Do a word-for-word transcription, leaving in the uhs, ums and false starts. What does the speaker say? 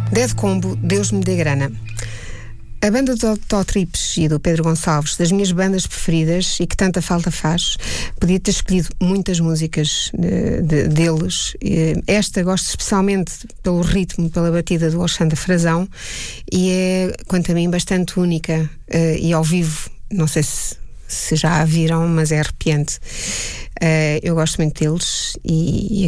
Dead Combo, Deus me dê grana. A banda do Tó Trips e do Pedro Gonçalves, das minhas bandas preferidas e que tanta falta faz, podia ter escolhido muitas músicas de, de, deles. Esta gosto especialmente pelo ritmo, pela batida do Alexandre Frazão, e é, quanto a mim, bastante única. E ao vivo, não sei se, se já a viram, mas é arrepiante. Eu gosto muito deles e,